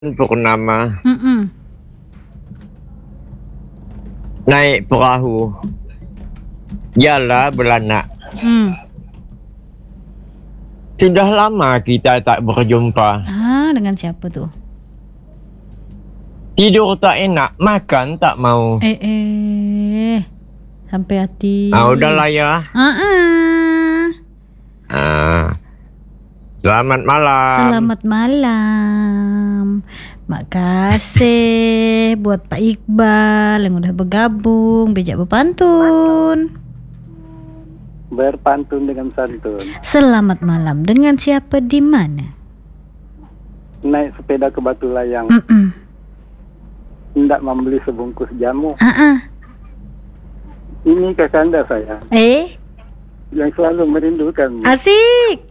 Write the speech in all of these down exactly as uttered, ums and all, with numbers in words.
Purnama Mm-mm. naik perahu, jalan beranak. Hmm. Sudah lama kita tak berjumpa. Ah, dengan siapa tu? Tidur tak enak, makan tak mau. Eh, eh. Sampai hati. Ah, udahlah ya. Ah, ah. Ah. Selamat malam. Selamat malam. Makasih buat Pak Iqbal yang udah bergabung Bijak Berpantun. Berpantun dengan santun. Selamat malam. Dengan siapa di mana? Naik sepeda ke Batu Layang. Mm-mm. Hendak membeli sebungkus jamu. Ah, ah. Ini kakanda saya Eh, yang selalu merindukan. asik.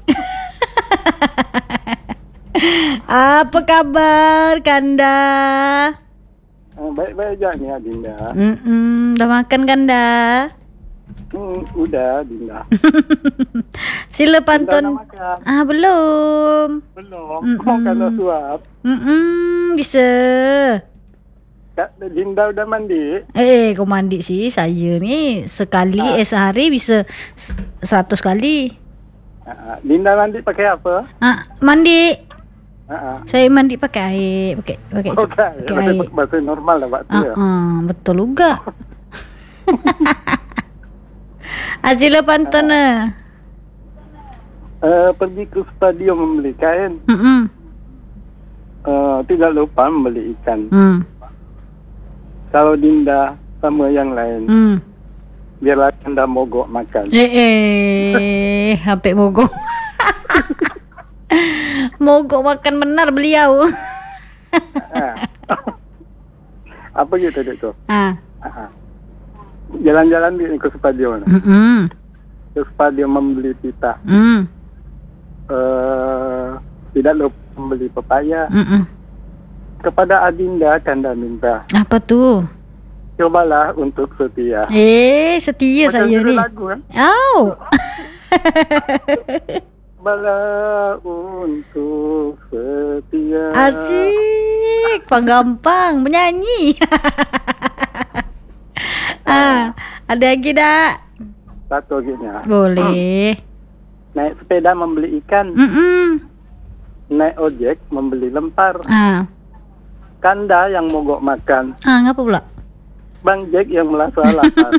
Apa kabar Kanda? Ah, baik-baik aja nih Adinda. Mm-mm. Dah makan Kanda? Hmm, udah Dinda. Sila Dinda pantun. dah makan? Ah, belum. Belum. Mm-mm. Oh, kalau suap. Mm-mm, bisa. Kak Dinda udah mandi. Eh, kau mandi sih. Saya ni sekali Ah. eh sehari bisa s- seratus kali. Ah, Dinda mandi pakai apa? Ah, mandi. Ah, ah. Saya mandi pakai air, pakai pakai Oh, tak. pakai Pakai air. bahasa normal lah waktu Ah, ya. ah, betul juga. Azila pantun ah. Eh, pergi ke stadion membeli kain. Hmm. Eh, tidak lupa membeli ikan. Hmm. Kalau Dinda sama yang lain, Hmm. biarlah Anda mogok makan. Eh, eh, sampai mogok. Mogok makan benar beliau. Ah. Apa gitu tadi tu? Ah. Ah. Jalan-jalan di ke stadion. Hmm. Ke stadion membeli pita. Hmm. Eh, tidak lupa membeli pepaya. Hmm. Kepada Adinda Kanda minta, Apa tu? cobalah untuk setia. Eh, setia Macam saya judul ni. lagu kan? Au. Cobalah untuk setia. Asik. Panggampang menyanyi. Ah, ada lagi tak? Satu lagi nya. Boleh. Naik sepeda membeli ikan. Mm-mm. Naik ojek membeli lempar. Ah. Kanda yang mogok makan. Ah, ngapa pula? Bang Jack yang merasa lapar.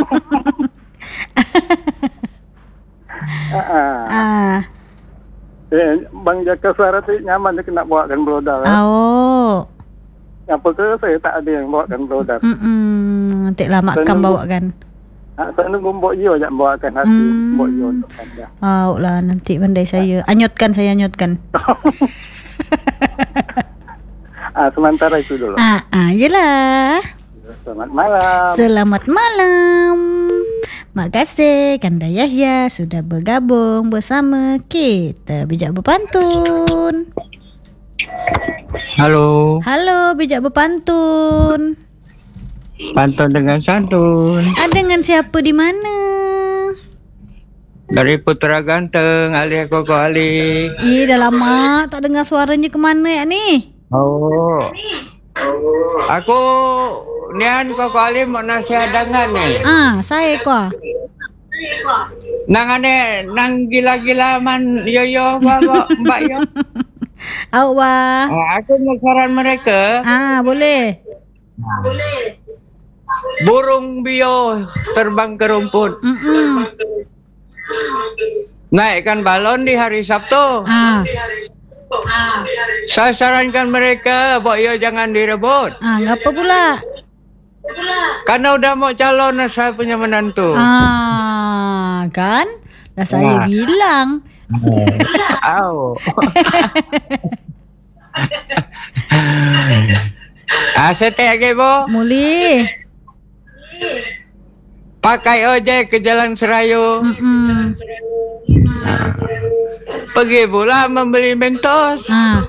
ah, ah. Ah. Eh, Bang Jaka suara tu nyaman dia kena bawakan brodar. Eh. Oh. Apa ke saya tak ada yang bawakan brodar. Mm-mm. Nanti lah makan Saya bawa kan. Ah, saya nunggu Mbok Yo jak bawakan hati Hmm. Mbok Yo untuk Kanda. Au lah nanti pandai saya. Anyutkan saya anyutkan. Ah, sementara itu dulu. Ah, ah, yelah. Selamat malam. Selamat malam. Makasih Kanda Yahya sudah bergabung bersama kita Bijak Berpantun. Halo, Halo Bijak Berpantun. pantun dengan santun. Ah, dengan siapa di mana? Dari Putra Ganteng, alias Koko Ali. Ih, dah lama tak dengar suaranya kemana ya ni? Oh. Aku nian Koko Ali mau nasihat dengan ni. Ah, saya kok. Nang ane nang gila-gila man yoyo bawa Mbak Yo. Awak. Ah, aku mau saran mereka. Ah, boleh. Burung bio terbang ke rumput. Mm-mm. Naikkan balon di hari Sabtu. Ah, Saya sarankan mereka, Mbak Yo jangan direbut. ah, ngapa pula? Karena udah mau calon saya punya menantu. Ah, kan? Dah saya Nah. bilang. Au. Ah, setek ke bo? Muli. Pakai ojek ke Jalan Serayu. Mm-mm. Pergi pula membeli Mentos. Ah,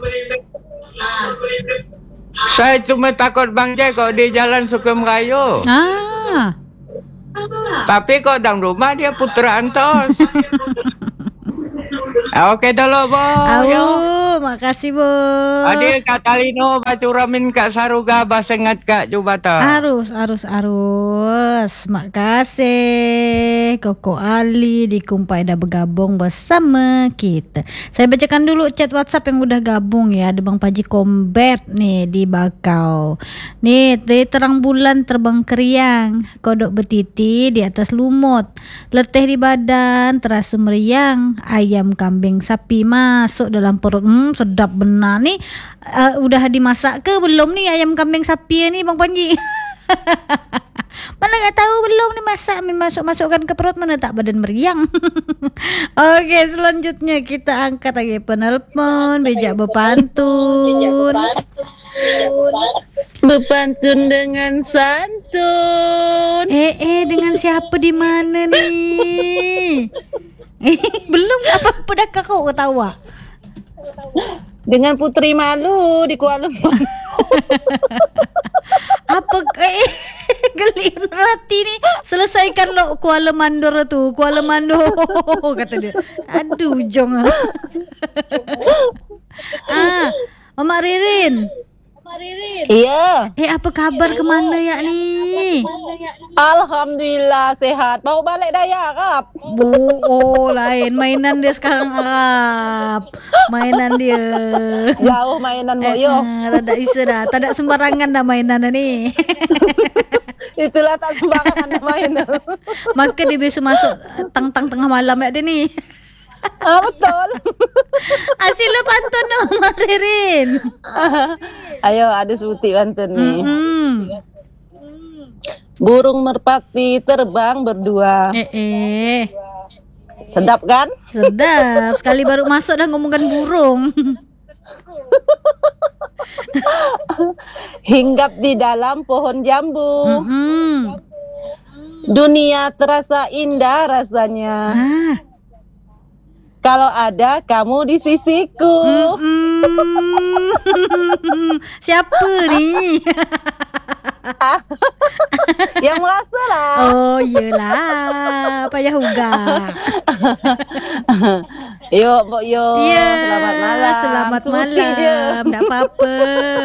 Saya cuma takut Bang Jack kok di Jalan Sukamayu. ah. Tapi kok dalam rumah dia Putra Antos. Okey tolong boh. Yo. Au, makasih boh. Adik Kak Talino baca ramin Kak Saruga basengat Kak Jubata. Arus, arus, arus. Makasih Koko Ali di Kumpai dah bergabung bersama kita. Saya bacakan dulu chat WhatsApp yang udah gabung ya. Ada Bang Paji Combat nih di Bakau. Nih, di terang bulan terbang keriang. Kodok betiti di atas lumut. Letih di badan terasa meriang. Ayam, kambing, sapi masuk dalam perut. Hmm, sedap benar nih. Uh, udah dimasak ke belum nih ayam, kambing, sapi ni Bang Panji? Mana tak tahu belum nih masak, masuk-masukkan ke perut mana tak badan meriang. Okey, selanjutnya kita angkat lagi penelpon bijak berpantun. Berpantun dengan santun. Eh eh dengan siapa di mana nih? Eh, belum apa-apa dah kau ketawa. Dengan Putri Malu di Kuala Lumpur. Apa eh geli hati ni. Selesaikan lo Kuala Mandor tu. Kuala Mandor kata dia. Aduh jong. Ah, Mama Ririn. Iya. Eh apa kabar ke mana ya ni? Alhamdulillah sehat. Baru balik Daya Arab. Oh, oh lain mainan dia sekarang Arab. Mainan dia. Jauh mainan mo Eh, yo. ah, tak ada bisa dah. Tak ada sembarangan dah mainan dah ni. Itulah tak sembarangan nak main. Maka dia biasa masuk tang-tang tengah malam ya dia ni. Ah, betul. Asyik lu pantun tu Mak Ririn. Ayo ada sebutik pantun ni. Hmm. Burung merpati terbang berdua. Eh eh. Sedap kan? Sedap. Sekali baru masuk dah ngomongkan burung. Hinggap di dalam pohon jambu. Hmm. Dunia terasa indah rasanya. Ah. Kalau ada kamu di sisiku. Hmm. Siapa ni? Yang merasa lah. Oh iyalah. Payah ugak. Yo, Mbok Yo. Ya, Selamat malam. Selamat Suki malam. je. Tak apa-apa.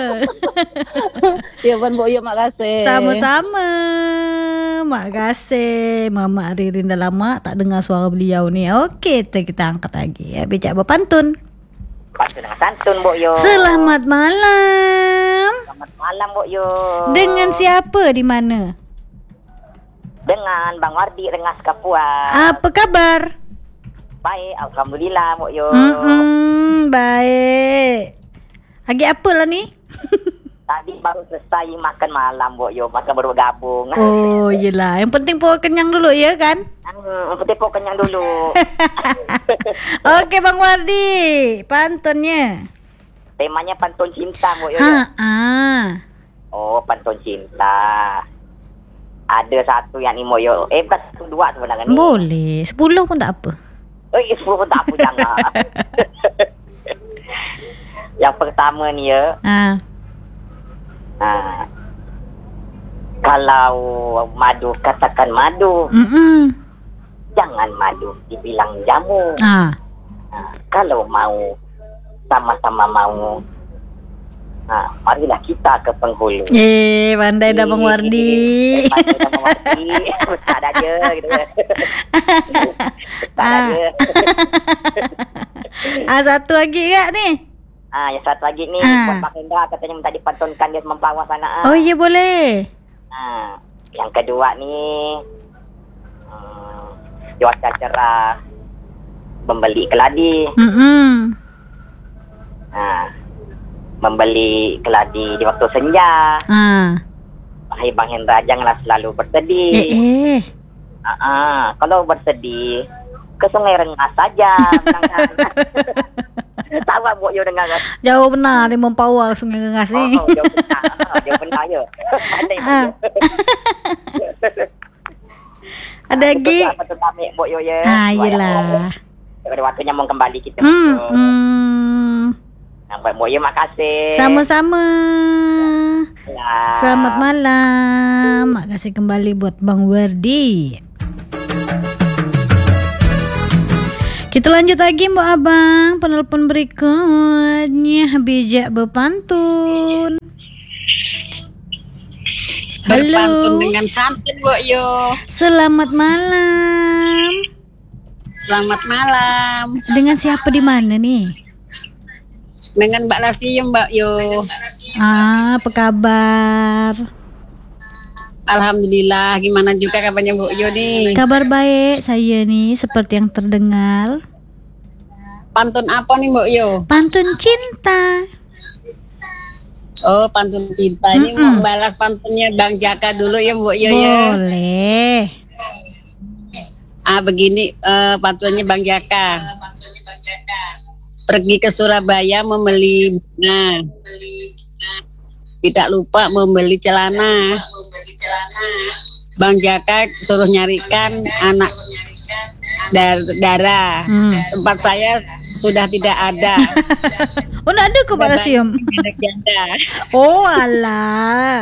Ya, Puan Mbok Yo, makasih. Sama-sama. Makasih. Mama Ririn dah lama tak dengar suara beliau ni. Okey, kita angkat lagi ya. Bijak berpantun. Pantun dengan santun, Mbok Yo. Selamat malam. Selamat malam, Mbok Yo. Dengan siapa di mana? Dengan Bang Wardi Rengas Kapua. Apa kabar? Baik, alhamdulillah, Mbok Yo. Hmm, baik. Lagi apa lah ni? Tadi baru selesai makan malam, Mbok Yo. Maka baru bergabung. Oh, yelah. Yang penting pun kenyang dulu ya kan? Hmm, penting pun kenyang dulu. Okey, Bang Wardi. Pantunnya. Temanya pantun cinta, Mbok Yo. Ha, Ya? ah. Oh, pantun cinta. Ada satu yang ni, Mbok Yo. Eh, bukan satu, dua sebenarnya ni. Boleh. Sepuluh pun tak apa. Eh, sepuluh pun tak apa, jangan. Yang pertama ni ya. Ah. Ha. Kalau madu katakan madu, Mm-mm. jangan madu dibilang jamu. Ah. Ha. Kalau mau sama-sama mau, ha, marilah kita ke penghulu. Eh, pandai dah Bang Wardi. Eh, pandai dah Bang Wardi. Ustaz aja gitu. Ustaz Ah. aja. Ah, satu lagi tak ni? Ah, yang satu lagi ni, Ah. Puan Pak Hendra katanya minta dipantunkan dia membawa sana. Oh, ya boleh. Ah, yang kedua ni, hmm, cuaca cerah, membeli keladi. Mm-mm. Ah, membeli keladi di waktu senja. Ah. Hai Bang Hendra, janganlah selalu bersedih. Eh, eh. Ah, ah, kalau bersedih, ke Sungai Rengas saja. Tahu tak Mbok Yo dengar kan? Jauh benar dia mempawar Sungai Rengas ni. Oh, dia benar. Ah, dia benar ya. Pandai Mbok Ah. Yo. Ada lagi? Apa tu kami Mbok Yo ya? Ah, yelah. Pada waktunya mau kembali kita. Hmm, hmm. Nampak Mbok Yo, makasih. Sama-sama. Ya. Selamat malam. Makasih kembali buat Bang Wardi. Kita lanjut lagi Mbak Abang, penelpon berikutnya bijak berpantun. Halo. Berpantun dengan santun, Bu Yo. Selamat malam. Selamat malam. Dengan siapa di mana nih? Dengan Mbak Lasium, Mbak Yo. Ah, apa kabar? Alhamdulillah. Gimana juga kabarnya Bu Yo nih? Kabar baik saya nih, seperti yang terdengar. Pantun apa nih, Bu Yo? Pantun cinta. Oh, pantun cinta. Ini Mm-mm. mau balas pantunnya Bang Jaka dulu ya, Bu Yo ya. Boleh. Ah, begini eh, pantunnya Bang Jaka. Pergi ke Surabaya membeli bunga. Tidak lupa membeli celana. Bang Jaka suruh nyarikan anak dar darah. Hmm. Tempat saya sudah tidak ada. Oh, enggak ada ke Mbak Lasium. Anak janda. Oh, alah.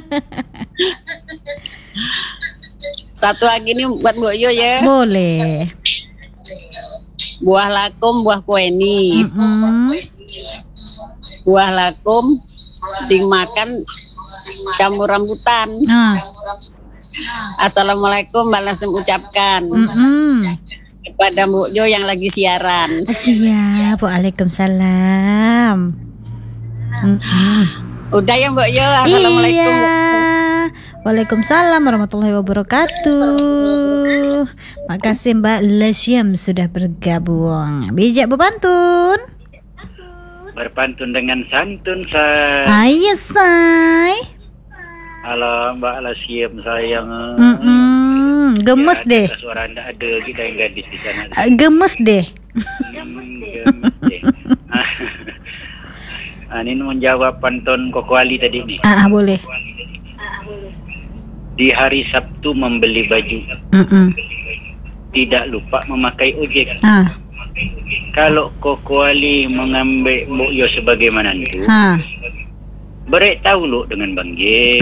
Satu lagi nih buat Bu Yo ya. Boleh. Buah lakum, buah kueni. Mm-mm. Buah lakum dimakan campur rambutan. Nah. Assalamualaikum balas ucapkan Mm-mm. kepada Bu Jo yang lagi siaran. Siap. Waalaikumsalam. Mm-mm. Udah ya Bu Jo. Assalamualaikum. Iya. Waalaikumsalam warahmatullahi wabarakatuh. Makasih Mbak Lasium sudah bergabung. Bijak berpantun. Berpantun dengan santun, say. Ayo say. Halo Mbak Lasium sayang. Mm-mm. Gemes Ya, deh. Suara anda ada kita yang gadis di sana. Ah, Gemes deh. Hmm, gemes deh. Ah, ini menjawab pantun Koko Ali tadi nih. Ah, ah, boleh. Di hari Sabtu membeli baju, Mm-mm. tidak lupa memakai ojek. Ah, Kalau Koko Ali mengambil Mbok Yo sebagai menantu, ha. berek tahu lo dengan Bang J.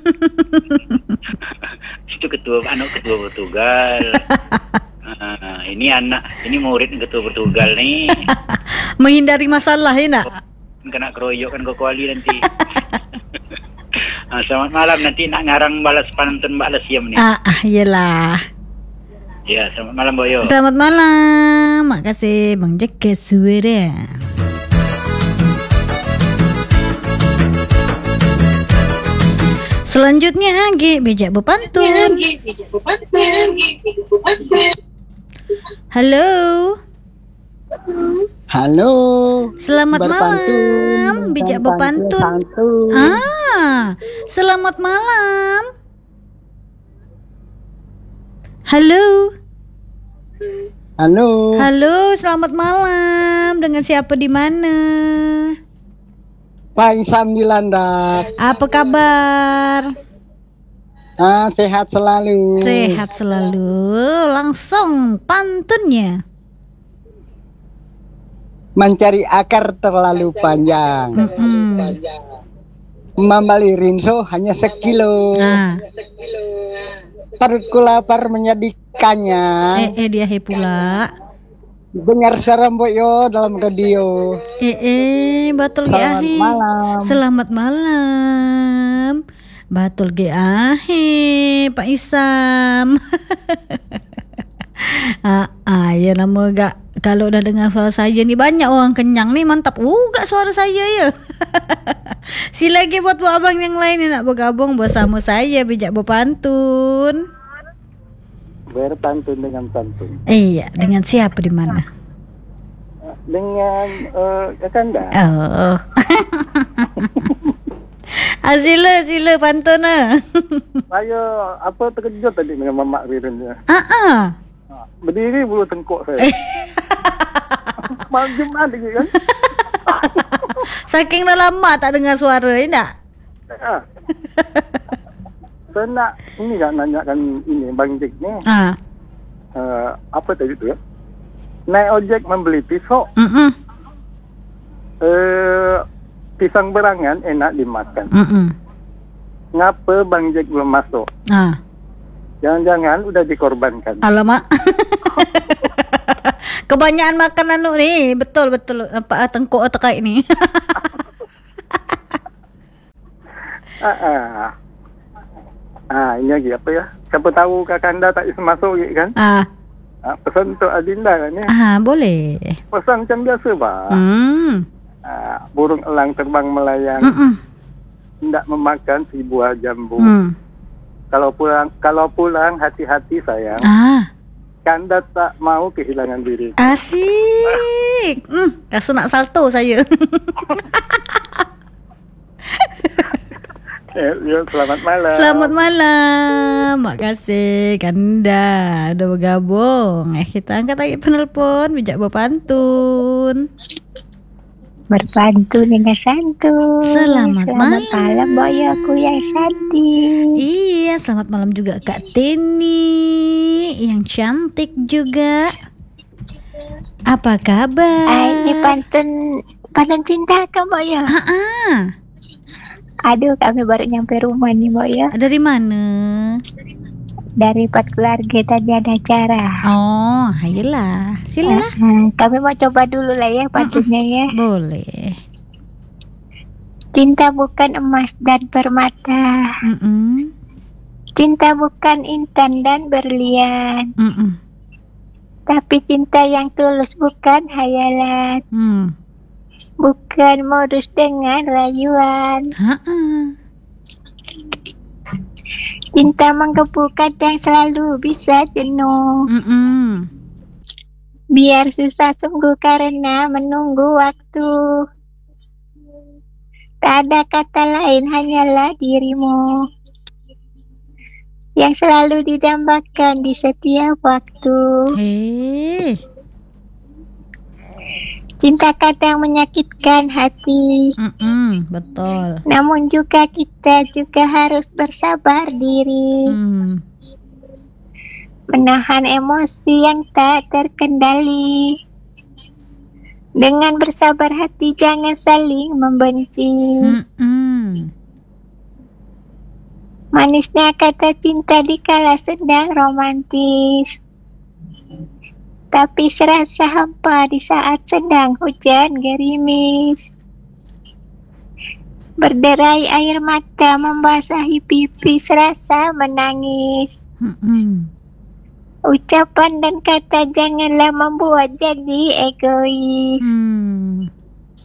Itu ketua anak ketua Portugal. Ah, ini anak, ini murid ketua Portugal nih. Menghindari masalah ya nak? Kena keroyok kan Koko Ali nanti. Ah, selamat malam, nanti nak ngarang balas pantun Mbak Lasium nih. Ah, ah iyalah. Ya, selamat malam Boyo. Selamat malam. Makasih Bang Jaka suara. Selanjutnya Anggi bijak berpantun. Halo. Halo. Selamat Berpantun, malam. Bijak berpantun. Santun. Ah, selamat malam. Halo. Halo. Halo, selamat malam. Dengan siapa di mana? Pak Isam di Landak. Apa kabar? Ah, sehat selalu. Sehat selalu. Langsung pantunnya. Mencari akar terlalu panjang. Mm-mm. Membeli rinso hanya sekilo. Nah, Perutku lapar menyedihkannya. eh eh dia he pula. Dengar suara Mbok Yo dalam radio. Eh eh batul ge Selamat ahe. malam. Selamat malam. Batul ge ahe Pak Isam. ah, ah, ya nama gak kalau udah dengar suara saya nih banyak orang kenyang nih, mantap juga suara saya ya. Sila lagi buat bu abang yang lain yang nak bergabung bersama saya bijak berpantun. Berpantun dengan pantun. Iya, dengan siapa di mana? Dengan uh, Kakanda. Oh. ah, sila sila pantun ah. Saya apa terkejut tadi dengan Mamak Ririnnya. Ah ah. Berdiri bulu tengkuk saya. Malam Jumat lagi kan. Saking dah lama tak dengar suara ni tak? Ah. Saya nak ini nak nanyakan ini Bang Jek ni. Ah. Uh, apa tadi tu ya? Naik ojek membeli pisau. Mm-mm. Uh, pisang berangan enak dimakan. Mm-mm. Ngapa Bang Jek belum masuk? Ah. Jangan-jangan udah dikorbankan. Alamak. Kebanyakan makan anu nih, betul betul apa tengkuk atau kayak ini. Ah, ah. ah ini lagi apa ya? Siapa tahu kakanda tak bisa masuk lagi kan? Ah, Ah, pesan untuk Adinda kan ya? ah boleh. Pesan macam biasa bah. Hmm. Ah, burung elang terbang melayang, Mm-mm. tidak memakan si buah jambu. Hmm. Kalau pulang, kalau pulang hati-hati sayang. Ah, Kanda tak mau kehilangan diri. asik. Hmm, rasa nak salto saya. Eh, ya, selamat malam. Selamat malam. Makasih Kanda udah bergabung. Eh kita angkat lagi penelpon bijak berpantun. Berpantun dengan santun. Selamat Selamat malam. malam boyoku yang cantik. Iya, selamat malam juga Kak Tini yang cantik juga. Apa kabar? Ah, ini pantun pantun cinta kan boyo. Ah, ah. Aduh, kami baru nyampe rumah nih boyo. Dari mana? Dari empat keluarga tadi ada acara. Oh, ayolah. Sila. Hmm, kami mau coba dulu lah ya pantunnya ya. Boleh. Cinta bukan emas dan permata. Mm-mm. Cinta bukan intan dan berlian. Mm-mm. Tapi cinta yang tulus bukan hayalan. Hmm. Bukan modus dengan rayuan. Ha-ah. Cinta menggebu kadang selalu bisa jenuh. Mm-mm. Biar susah sungguh karena menunggu waktu. Tak ada kata lain hanyalah dirimu yang selalu didambakan di setiap waktu. Hei. Cinta kadang menyakitkan hati, Mm-mm. Betul. namun juga kita juga harus bersabar diri, Hmm. menahan emosi yang tak terkendali. Dengan bersabar hati jangan saling membenci. Mm-mm. Manisnya kata cinta dikala sedang romantis, tapi serasa hampa di saat sedang hujan gerimis. Berderai air mata membasahi pipi serasa menangis. Mm-mm. Ucapan dan kata janganlah membuat jadi egois. Hmm.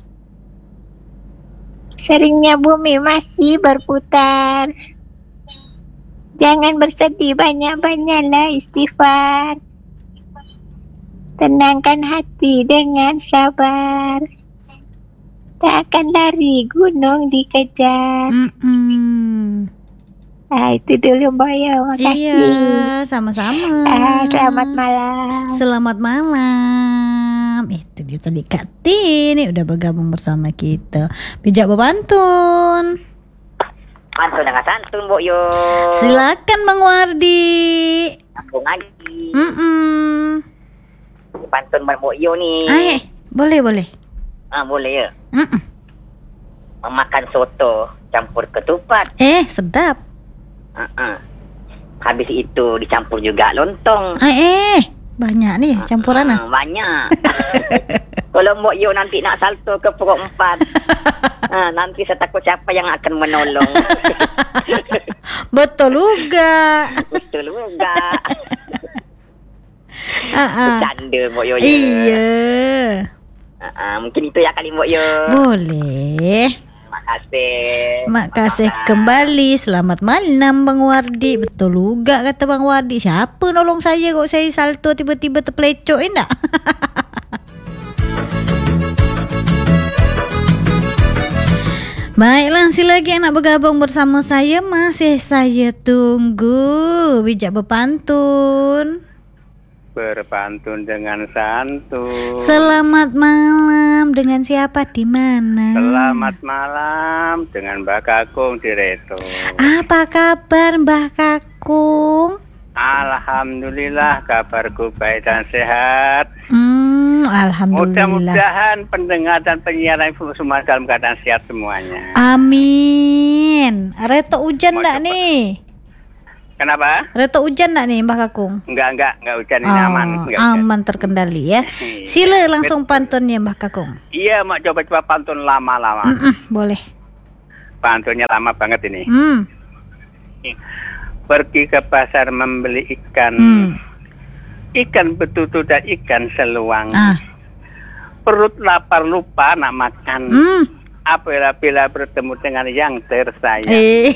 Seringnya bumi masih berputar. Jangan bersedih, banyak-banyaklah istighfar. Tenangkan hati dengan sabar. Tak akan lari gunung dikejar. Mm-mm. Ah, itu dulu Boyo, makasih. Iya, sama-sama. Ah, selamat malam. Selamat malam. Itu dia tadi Kak Tini udah bergabung bersama kita. Bijak berpantun. Pantun dengan santun, Mbok Yo. Silakan Bang Wardi. Sambung lagi. Mm-mm. Pantun Mbok Yo nih. Ay, boleh boleh. Ah, boleh ya. Mm-mm. Memakan soto campur ketupat. Eh, sedap. Uh-uh. Habis itu dicampur juga lontong. Ay, eh, banyak nih campuran ah. Uh, banyak. Kalau Mbok Yo nanti nak salto ke pokok empat, uh, nanti saya takut siapa yang akan menolong. Betul juga. Betul juga. Ah, ah. Bercanda Mbok Yo. Iya. Uh-uh. Mungkin itu ya kali Mbok Yo. Boleh. Makasih. Makasih kembali. Selamat malam Bang Wardi. Betul juga kata Bang Wardi. Siapa nolong saya kok saya salto tiba-tiba terpelecok eh tak? Baiklah, lagi yang nak bergabung bersama saya. Masih saya tunggu. Bijak berpantun. Berpantun dengan santun. Selamat malam. Dengan siapa di mana? Selamat malam dengan Mbak Kakung di Reto. Apa kabar Mbak Kakung? Alhamdulillah kabarku baik dan sehat. Hmm, alhamdulillah. Mudah-mudahan pendengar dan penyiaran semua dalam keadaan sehat semuanya. Amin. Reto hujan Mau enggak coba. nih? Kenapa? Reto hujan nak nih Mbah Kakung? Enggak, enggak, enggak hujan ini Oh, aman. Enggak hujan. aman terkendali ya. Sila langsung pantunnya Mbah Kakung. Iya, mau coba-coba pantun lama-lama. Mm-mm, boleh. Pantunnya lama banget ini. Hmm. Pergi ke pasar membeli ikan. Hmm. Ikan betutu dan ikan seluang. Ah. Perut lapar lupa nak makan. Hmm. Apabila bertemu dengan yang tersayang. Eh.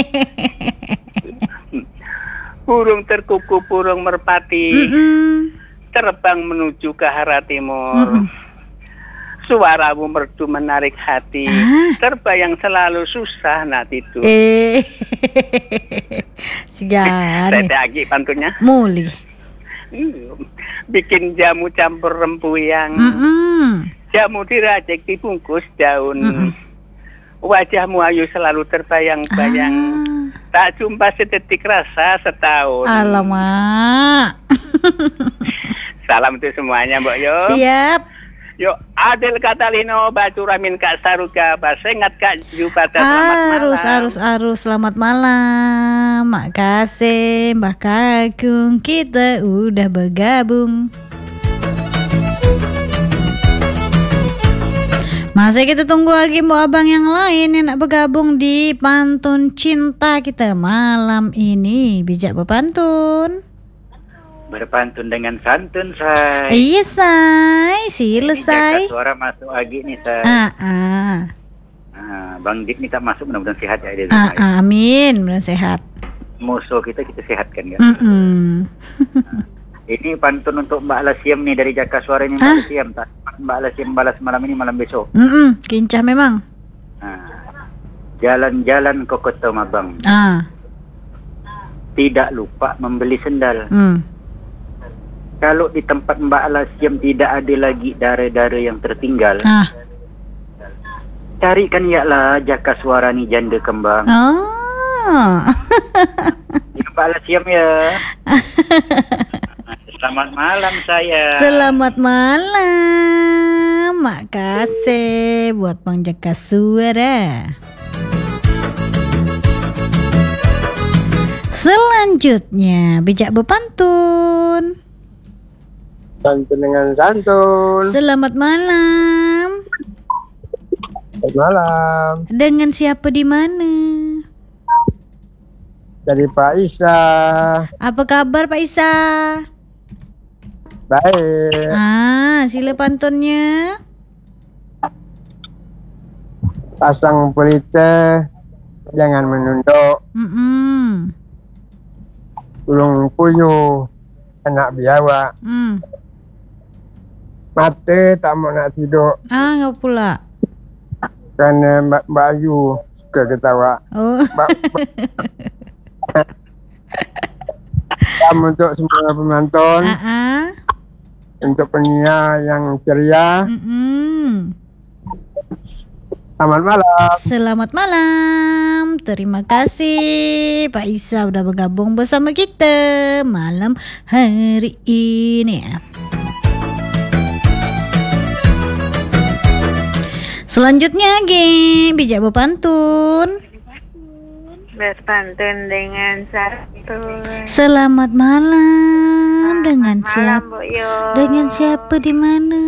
Burung terkuku, burung merpati. Mm-mm. Terbang menuju ke arah timur. Mm-mm. Suaramu merdu menarik hati. Ah. Terbayang selalu susah nak tidur. Eh. Saya Sigane. lagi pantunnya. Muli. Hmm. Bikin jamu campur rempuyang. Mm-mm. Jamu diracik dibungkus daun. Mm-mm. Wajahmu ayu selalu terbayang-bayang. Ah. Tak jumpa sedetik rasa setahun. Alamak. Salam untuk semuanya, Mbak Yo. Siap. Yo, Adel Katalino, Batu Ramin Kak Saruga, Basengat Kak Jubata, selamat malam. Arus, arus, arus. Selamat malam. Makasih Mbah Kakung, kita udah bergabung. Masih kita tunggu lagi mau abang yang lain yang nak bergabung di pantun cinta kita malam ini. Bijak berpantun. Berpantun dengan santun, Say. Iya, Say. Sila, Say. Jaga suara masuk lagi nih, Say. Ah, ah. Nah, Bang Dik minta masuk, mudah-mudahan sehat ya dia. Ah, ah, amin, mudah sehat. Musuh kita kita sehatkan ya. Mm-mm. Ini pantun untuk Mbak Lasiem nih dari Jaka Suara ini, Mbak Hah? Lasiem. Tak Mbak Lasiem balas malam ini malam besok. Mm-mm, kincah memang. Nah, jalan-jalan ke Kota Mabang. Ah, Tidak lupa membeli sendal. hmm. Kalau di tempat Mbak Lasiem tidak ada lagi dara-dara yang tertinggal, Ah. carikan yaklah Jaka Suara nih janda kembang. Oh. Ya, Mbak Lasiem ya. Selamat malam saya. Selamat malam. Makasih buat Bang Jaka Suara. Selanjutnya bijak berpantun. Santun dengan santun. Selamat malam. Selamat malam. Dengan siapa di mana? Dari Pak Isa. Apa kabar Pak Isa? Baik. Ah, sila pantunnya. Pasang pelita, jangan menunduk. Mm-mm. Ulung puyuh, anak biawak. Hmm. Mata tak mau nak tidur. Ah, enggak pula. Kerana Mbak, Mbak Ayu suka ketawa. Oh. Mbak, Salam untuk semua penonton. Ah, ah. Untuk penyiar yang ceria. Mm-mm. Selamat malam. Selamat malam. Terima kasih Pak Isa udah bergabung bersama kita malam hari ini. Selanjutnya, geng, bijak berpantun. Berpantun dengan santun. Selamat malam. Dengan Malam, siapa? Bu Yo. Dengan siapa di mana?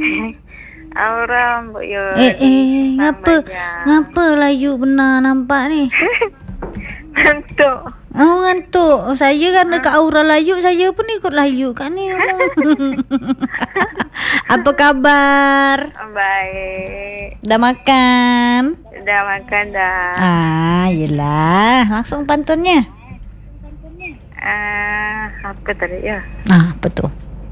Aura, Bu Yo. Eh eh, di ngapa Sambajang. ngapa layu benar nampak ni? Ngantuk. Oh, ngantuk. Oh, saya kan dekat Aura layu, saya pun ikut layu kan ni. Apa kabar? Baik. Dah makan? Dah makan dah. Ah, yelah. Langsung pantunnya. Ah, apa tadi ya? Ah, apa tu?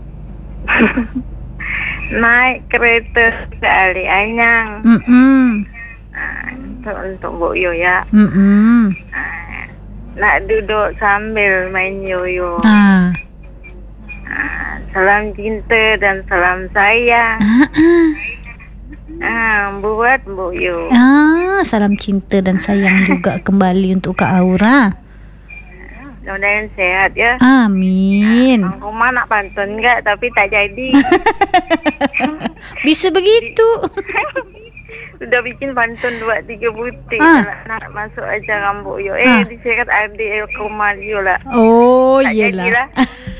Naik kereta sekali Anyang. Mm-mm. Ah, untuk untuk Bu Yo ya. Mm-mm. Ah, nak duduk sambil main yoyo. Ah. Ah, salam cinta dan salam sayang. Ah, ah. Ah, buat Bu Yo. Ah, salam cinta dan sayang juga kembali untuk Kak Aura. Mudah-mudahan sehat ya. Amin. Bang Kumar nak pantun enggak tapi tak jadi. Bisa begitu. sudah bikin pantun dua tiga butik Ah. nak, nak masuk acara Mbok Yo. Eh, Ah. diseret adik ke rumah dia lah. Oh, Tak iyalah. jadilah.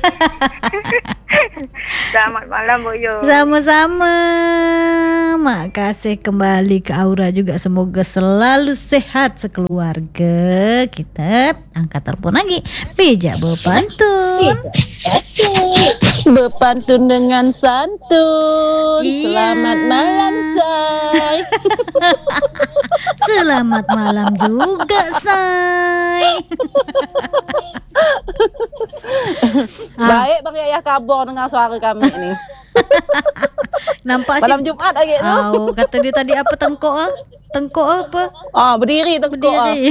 Selamat malam Mbok Yo. Sama-sama. Makasih kembali ke Aura juga. Semoga selalu sehat sekeluarga. Kita angkat telepon lagi. Bijak berpantun. Berpantun dengan santun. Iya. Selamat malam, say. Selamat malam juga, say. Baik Bang Yaya kabar dengan suara kami ni. Nampak Malam sih. Jumaat lagi tu. Oh, kata dia tadi apa tengkok ah? Tengkok apa? Ah, berdiri tengkok. Ah. Berdiri.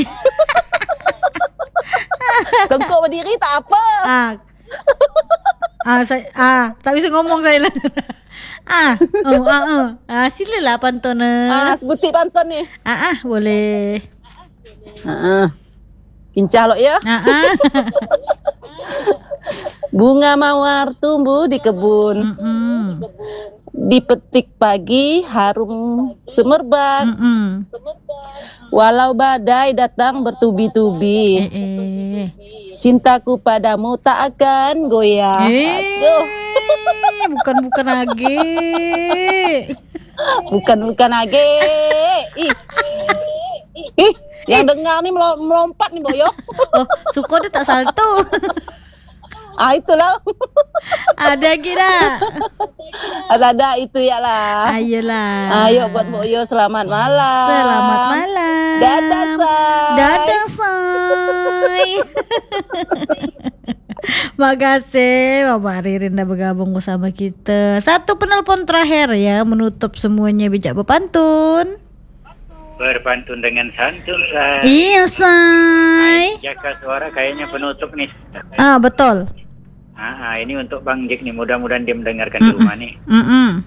Tengkok berdiri tak apa. Ah. Ah, saya ah, tak bisa ngomong saya lah. Ah, oh, ah, ah. Ah, silalah pantun. Ah, sebutik pantun ni. Ah, ah, boleh. Ha. Pincah lok ya. Ah, ah. Bunga mawar tumbuh di kebun. Mm-mm. Dipetik pagi harum semerbak. Mm-mm. Walau badai datang bertubi-tubi. Eh, eh. Cintaku padamu tak akan goyah. Eh, Aduh. bukan-bukan lagi. Bukan-bukan lagi. Ih. Ih, yang dengar ni melo- melompat ni Boyo. Oh, suka dia tak salto. Ah, itulah. Ada kita. Ada-ada itu ya lah. Ayolah. Ayo buat Boyo selamat malam. Selamat malam. Dadah, say. Dadah, say. Makasih Bapak Ririn dah bergabung bersama kita. Satu penelpon terakhir ya, menutup semuanya bijak berpantun. Berpantun dengan santun, say. Iya, say. Jaka suara kayaknya penutup nih. Ah, betul. Ah, ah, ini untuk Bang Jack nih, mudah-mudahan dia mendengarkan di rumah nih. Mm-mm.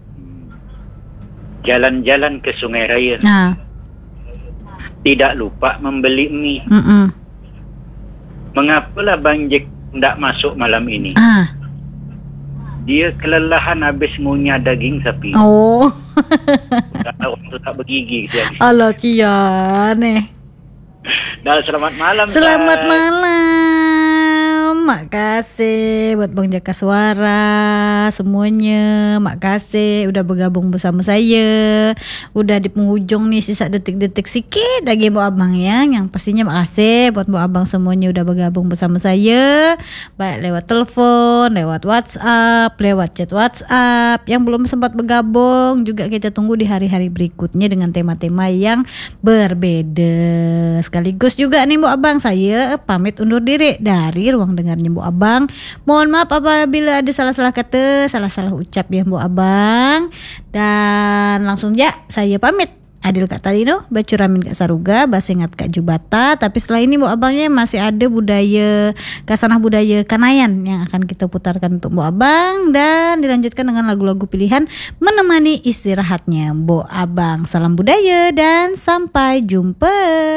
Jalan-jalan ke Sungai Raya, Ah. tidak lupa membeli mie. Mm-mm. Mengapalah Bang Jack tidak masuk malam ini? Ah. Dia kelelahan habis ngunyah daging sapi. Oh. Orang tu tak bergigi gitu. Alah cian eh. Dah, selamat malam. Selamat say. malam. Makasih buat Bang Jaka Suara semuanya. Makasih udah bergabung bersama saya. Udah di penghujung nih, sisa detik-detik sikit lagi buat abang ya. Yang pastinya makasih buat buat abang semuanya udah bergabung bersama saya. Baik lewat telepon, lewat WhatsApp, lewat chat WhatsApp. Yang belum sempat bergabung juga kita tunggu di hari-hari berikutnya dengan tema-tema yang berbeda. Sekaligus juga nih Bu Abang, saya pamit undur diri dari ruang dengarnya Bu Abang. Mohon maaf apabila ada salah-salah kata, salah-salah ucap ya Bu Abang. Dan langsung ya saya pamit. Adil Kak Talino, Bacuramin Kak Saruga, Basengat Kak Jubata. Tapi setelah ini Bu Abangnya masih ada budaya kasanah budaya Kanayan yang akan kita putarkan untuk Bu Abang. Dan dilanjutkan dengan lagu-lagu pilihan menemani istirahatnya Bu Abang. Salam budaya dan sampai jumpa.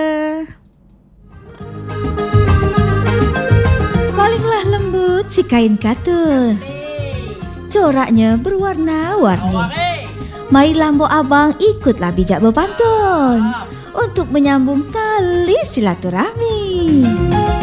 Palinglah lembut si kain katun, coraknya berwarna-warni. Marilah Mbok Abang ikutlah bijak berpantun untuk menyambung tali silaturahmi.